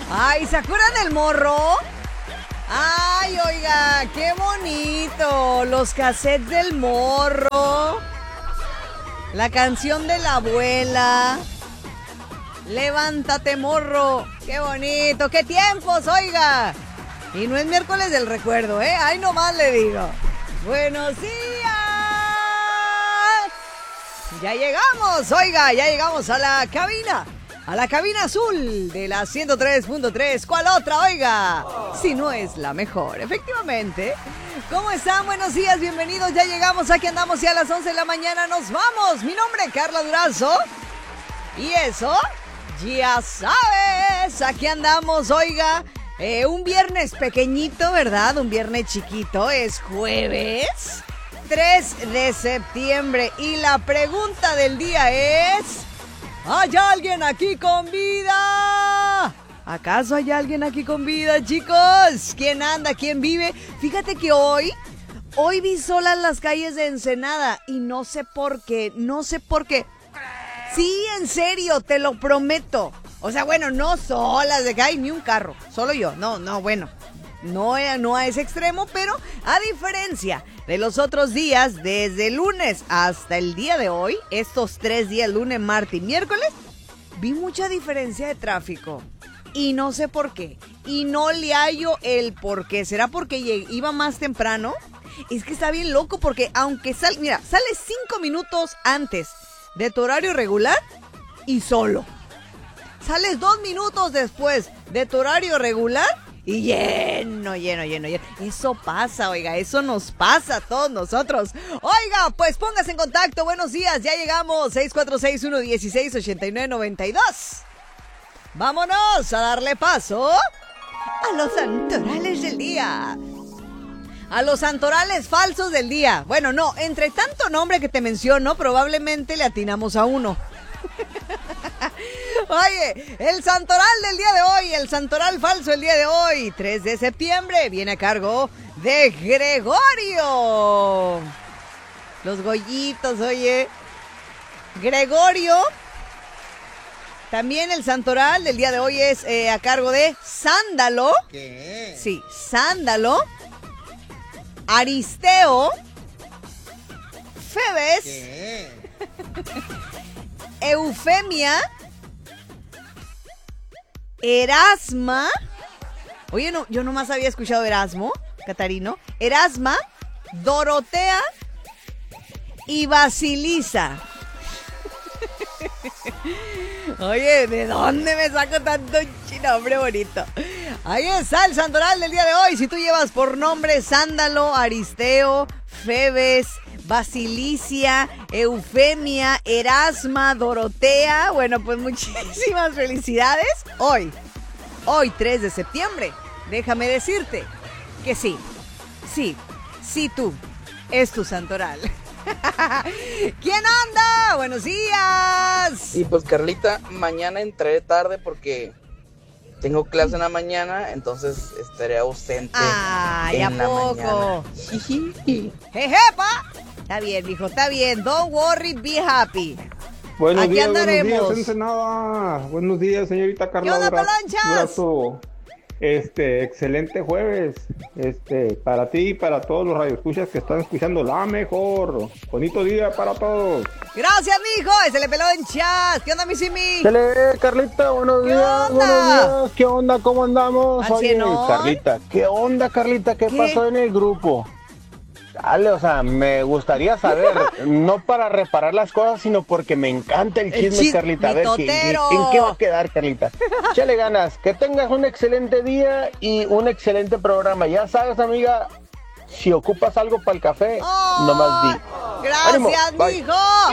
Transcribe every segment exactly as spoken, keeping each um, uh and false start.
Ay, ¿se acuerdan del morro? Ay, oiga, qué bonito. Los cassettes del morro. La canción de la abuela. Levántate, morro. Qué bonito, qué tiempos, oiga. Y no es miércoles del recuerdo, ¿eh? Ay, nomás le digo. Buenos días. Ya llegamos, oiga, ya llegamos a la cabina. A la cabina azul de la ciento tres punto tres. ¿Cuál otra, oiga? Si no es la mejor, efectivamente. ¿Cómo están? Buenos días, bienvenidos. Ya llegamos, aquí andamos y a las once de la mañana nos vamos. Mi nombre es Carla Durazo. Y eso, ya sabes, aquí andamos, oiga. Eh, un viernes pequeñito, ¿verdad? Un viernes chiquito, es jueves tres de septiembre. Y la pregunta del día es... ¿hay alguien aquí con vida? ¿Acaso hay alguien aquí con vida, chicos? ¿Quién anda? ¿Quién vive? Fíjate que hoy, hoy vi solas las calles de Ensenada y no sé por qué, no sé por qué. Sí, en serio, te lo prometo. O sea, bueno, no solas, de que hay ni un carro, solo yo. No, no, bueno, no, no a ese extremo, pero a diferencia de los otros días, desde el lunes hasta el día de hoy, estos tres días, lunes, martes y miércoles, vi mucha diferencia de tráfico. Y no sé por qué. Y no le hallo el por qué. ¿Será porque iba más temprano? Es que está bien loco porque aunque sal, mira, sales cinco minutos antes de tu horario regular y solo. Sales dos minutos después de tu horario regular y lleno, lleno, lleno, lleno. Eso pasa, oiga, eso nos pasa a todos nosotros. Oiga, pues póngase en contacto. Buenos días, ya llegamos. seis cuatro seis, uno uno seis, ocho nueve nueve dos. Vámonos a darle paso a los santorales del día. A los santorales falsos del día. Bueno, no, entre tanto nombre que te menciono, probablemente le atinamos a uno. Oye, el santoral del día de hoy, el santoral falso del día de hoy, tres de septiembre, viene a cargo de Gregorio. Los Goyitos, oye. Gregorio. También el santoral del día de hoy es eh, a cargo de Sándalo. ¿Qué? Sí, Sándalo. Aristeo. Febes. ¿Qué? Eufemia. Erasma. Oye, no, yo nomás había escuchado Erasmo, Catarino. Erasma, Dorotea y Basilisa. Oye, ¿de dónde me saco tanto nombre bonito? Ahí está el santoral del día de hoy. Si tú llevas por nombre Sándalo, Aristeo, Febes, Basilicia, Eufemia, Erasma, Dorotea, bueno, pues muchísimas felicidades. Hoy, hoy tres de septiembre, déjame decirte que sí, sí, sí tú, es tu santoral. ¿Quién anda? Buenos días. Y pues Carlita, mañana entraré tarde porque tengo clase en la mañana, entonces estaré ausente. Ay, ¿a en la poco? mañana. Jejepa. Está bien, mijo, está bien. Don't worry, be happy. Buenos Aquí días, andaremos. buenos días, Ensenada. Buenos días, señorita Carla. ¿Qué onda, Dura- Pelanchas? Durazo. Este, excelente jueves. Este, para ti y para todos los radioescuchas que están escuchando la mejor. Bonito día para todos. Gracias, mijo. Ese le Pelonchas. ¿Qué onda, mi Simi? Chale, Carlita, buenos ¿Qué días, onda? buenos días. ¿Qué onda? ¿Cómo andamos? ¿Al Oye, cienón? Carlita, ¿qué onda, Carlita? ¿Qué, ¿Qué? pasó en el grupo? Dale, o sea, me gustaría saber, no para reparar las cosas, sino porque me encanta el El chisme, chis- Carlita. A ver, ¿qué- mitotero. ¿en qué va a quedar, Carlita? Échale ganas, que tengas un excelente día y un excelente programa. Ya sabes, amiga, si ocupas algo para el café, Oh, nomás di. Gracias, Ánimo, bye. mijo.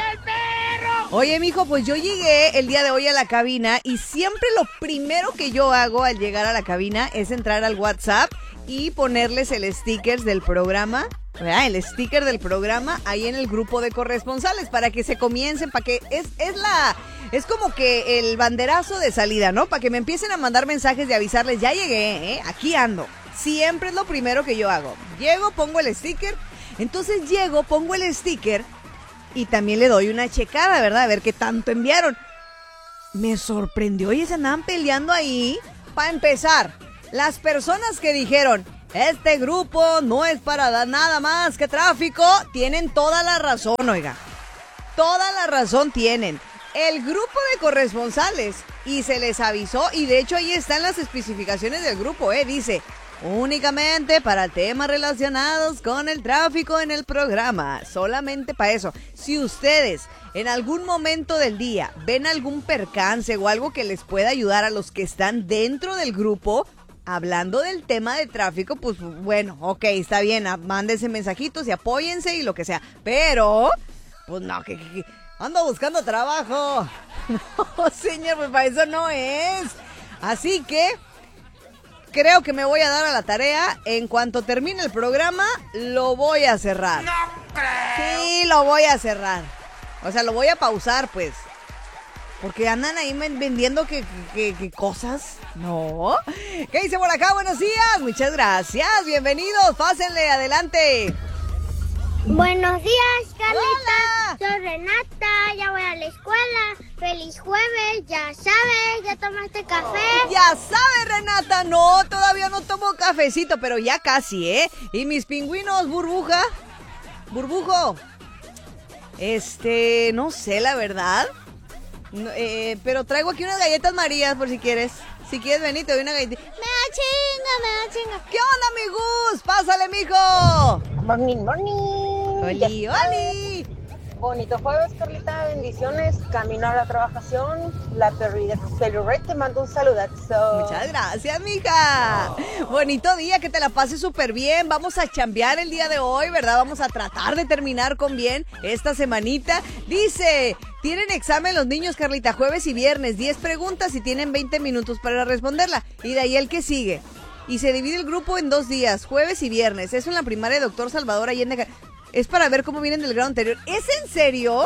Oye, mijo, pues yo llegué el día de hoy a la cabina y siempre lo primero que yo hago al llegar a la cabina es entrar al WhatsApp y ponerles el sticker del programa, ¿verdad? El sticker del programa ahí en el grupo de corresponsales para que se comiencen, para que es, es la, es como que el banderazo de salida, ¿no? Para que me empiecen a mandar mensajes de avisarles, ya llegué, ¿eh? Aquí ando. Siempre es lo primero que yo hago. Llego, pongo el sticker, entonces llego, pongo el sticker y también le doy una checada, ¿verdad? A ver qué tanto enviaron. Me sorprendió y se andaban peleando ahí para empezar, las personas que dijeron, este grupo no es para nada más que tráfico, tienen toda la razón, oiga. Toda la razón tienen. El grupo de corresponsales, y se les avisó, y de hecho ahí están las especificaciones del grupo, eh, dice, únicamente para temas relacionados con el tráfico en el programa, solamente para eso. Si ustedes en algún momento del día ven algún percance o algo que les pueda ayudar a los que están dentro del grupo, hablando del tema de tráfico, pues bueno, ok, está bien, mándense mensajitos y apóyense y lo que sea, pero, pues no, que... que, que ando buscando trabajo. No, señor, pues para eso no es. Así que creo que me voy a dar a la tarea. En cuanto termine el programa, lo voy a cerrar. ¡No creo! Sí, lo voy a cerrar. O sea, lo voy a pausar, pues. Porque andan ahí vendiendo que, que, que cosas. No. ¿Qué dice por acá? Buenos días. Muchas gracias. Bienvenidos. Pásenle, adelante. Buenos días, Carlita. Hola. Soy Renata, ya voy a la escuela. Feliz jueves, ya sabes, ya tomaste café. Ya sabes, Renata, no, todavía no tomo cafecito, pero ya casi, ¿eh? Y mis pingüinos, burbuja, burbujo, este, no sé, la verdad, no, eh, pero traigo aquí unas galletas Marías por si quieres. Si quieres venir, te doy una galletita. Me da chinga, me da chinga. ¿Qué onda, mi Gus? Pásale, mijo. Morning, morning. Oli, oli. Bonito jueves, Carlita. Bendiciones. Camino a la trabajación. La Perriret te mando un saludazo. Muchas gracias, mija. Bonito día, que te la pases súper bien. Vamos a chambear el día de hoy, ¿verdad? Vamos a tratar de terminar con bien esta semanita. Dice... Tienen examen los niños, Carlita, jueves y viernes, diez preguntas y tienen veinte minutos para responderla. Y de ahí el que sigue. Y se divide el grupo en dos días, jueves y viernes. Eso en la primaria de Doctor Salvador Allende. Es para ver cómo vienen del grado anterior. ¿Es en serio?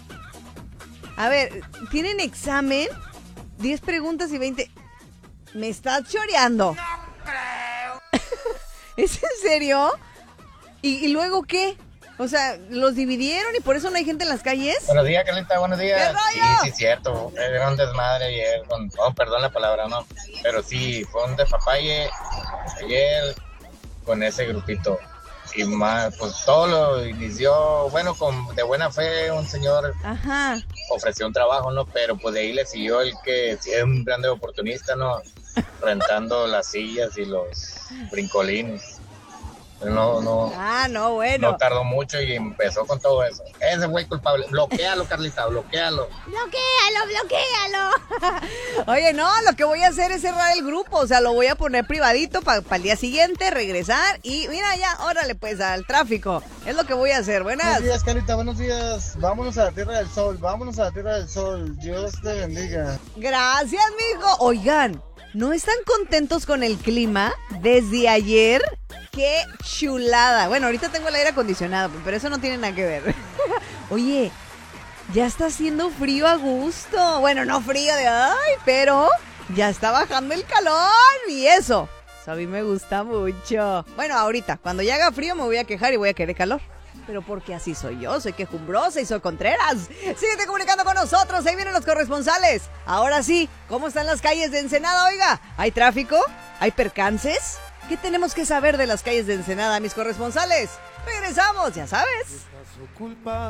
A ver, ¿tienen examen? diez preguntas y veinte... Me estás choreando. No creo. ¿Es en serio? ¿Y, y luego qué? O sea, ¿los dividieron y por eso no hay gente en las calles? Buenos días, Carlita, buenos días. ¿Qué rollo? Sí, sí, cierto. Era un desmadre ayer. Con, oh, perdón la palabra, no. Pero sí, fue un despapalle ayer con ese grupito. Y más, pues todo lo inició, bueno, con de buena fe un señor. Ajá. Ofreció un trabajo, ¿no? Pero pues de ahí le siguió el que siempre anda oportunista, ¿no? Rentando las sillas y los brincolines. No, no. Ah, no, bueno. No tardó mucho y empezó con todo eso. Ese güey culpable. Bloquéalo, Carlita, bloquéalo. Bloquéalo, bloquéalo. Oye, no, lo que voy a hacer es cerrar el grupo. O sea, lo voy a poner privadito para pa el día siguiente, regresar. Y mira ya, órale pues al tráfico. Es lo que voy a hacer. Buenas. Buenos días, Carlita, buenos días. Vámonos a la Tierra del Sol, vámonos a la Tierra del Sol. Dios te bendiga. Gracias, mijo. Oigan, ¿no están contentos con el clima desde ayer? ¡Qué chulada! Bueno, ahorita tengo el aire acondicionado, pero eso no tiene nada que ver. Oye, ya está haciendo frío a gusto. Bueno, no frío de ay, pero ya está bajando el calor y eso. Eso a mí me gusta mucho. Bueno, ahorita, cuando ya haga frío me voy a quejar y voy a querer calor. Pero porque así soy yo, soy quejumbrosa y soy Contreras. Síguete comunicando con nosotros, ahí vienen los corresponsales. Ahora sí, ¿cómo están las calles de Ensenada, oiga? ¿Hay tráfico? ¿Hay percances? ¿Qué tenemos que saber de las calles de Ensenada, mis corresponsales? Regresamos, ya sabes.